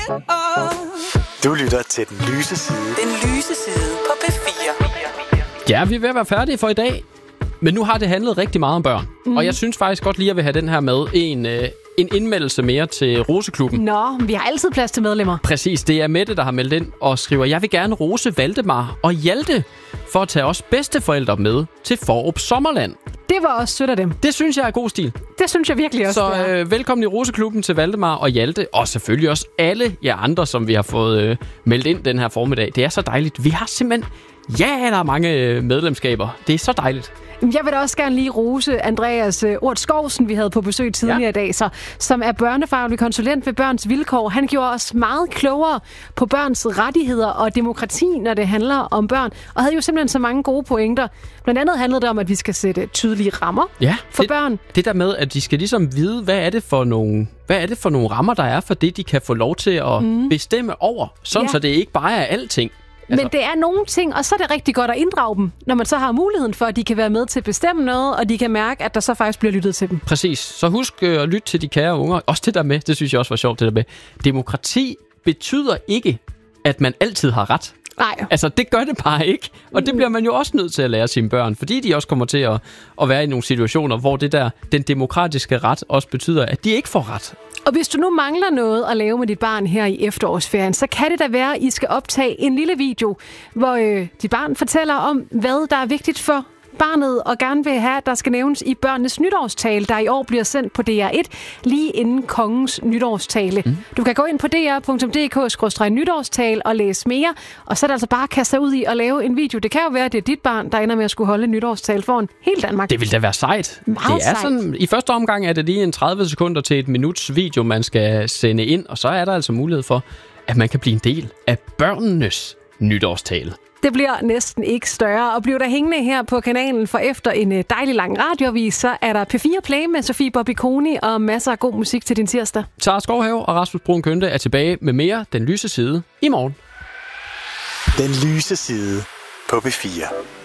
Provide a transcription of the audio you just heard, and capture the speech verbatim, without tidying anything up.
Du lytter til Den Lyse Side. Den Lyse Side på P fire. Ja, vi er ved at være færdige for i dag. Men nu har det handlet rigtig meget om børn. Mm. Og jeg synes faktisk godt lige, at jeg vil have den her med en, øh, en indmeldelse mere til Roseklubben. Nå, vi har altid plads til medlemmer. Præcis, det er Mette, der har meldt ind og skriver, jeg vil gerne rose Valdemar og Hjalte for at tage os bedsteforældre med til Fårup Sommerland. Det var også sødt af dem. Det synes jeg er god stil. Det synes jeg virkelig også, Så øh, velkommen i Roseklubben til Valdemar og Hjalte, og selvfølgelig også alle jer andre, som vi har fået øh, meldt ind den her formiddag. Det er så dejligt. Vi har simpelthen, ja, der er mange øh, medlemskaber. Det er så dejligt. Jeg vil da også gerne lige rose Andreas uh, Ort Skovsen, vi havde på besøg tidligere ja. i dag, så, som er børnefaglig konsulent ved Børns Vilkår. Han gjorde os meget klogere på børns rettigheder og demokrati, når det handler om børn, og havde jo simpelthen så mange gode pointer. Blandt andet handlede det om, at vi skal sætte tydelige rammer ja, for det, børn. Det der med, at de skal ligesom vide, hvad er det for nogle, hvad er det for nogle rammer, der er for det, de kan få lov til at mm. bestemme over, sådan ja. så det ikke bare er alting. Altså. Men det er nogle ting, og så er det rigtig godt at inddrage dem, når man så har muligheden for, at de kan være med til at bestemme noget, og de kan mærke, at der så faktisk bliver lyttet til dem. Præcis. Så husk øh, at lytte til de kære unger. Også det der med, det synes jeg også var sjovt, det der med. Demokrati betyder ikke, at man altid har ret. Nej. Altså, det gør det bare ikke. Og det bliver man jo også nødt til at lære sine børn, fordi de også kommer til at, at være i nogle situationer, hvor det der, den demokratiske ret også betyder, at de ikke får ret. Og hvis du nu mangler noget at lave med dit barn her i efterårsferien, så kan det da være, at I skal optage en lille video, hvor øh, dit barn fortæller om, hvad der er vigtigt for barnet, og gerne vil have, at der skal nævnes i børnenes nytårstale, der i år bliver sendt på D R et, lige inden kongens nytårstale. Mm. Du kan gå ind på d r punktum d k skråstreg nytårstale og læse mere, og så er det altså bare at kaste sig ud i at lave en video. Det kan jo være, at det er dit barn, der ender med at skulle holde en nytårstale foran hele Danmark. Det vil da være sejt. Meget det er sejt. Sådan, i første omgang er det lige en tredive sekunder til et minuts video, man skal sende ind, og så er der altså mulighed for, at man kan blive en del af børnenes nytårstale. Det bliver næsten ikke større, og bliver der hængende her på kanalen, for efter en dejlig lang radioavis, så er der P fire Play med Sofie Bobby-Koni og masser af god musik til din tirsdag. Sara Skovhave og Rasmus Brun Kønte er tilbage med mere Den Lyse Side i morgen. Den Lyse Side på P fire.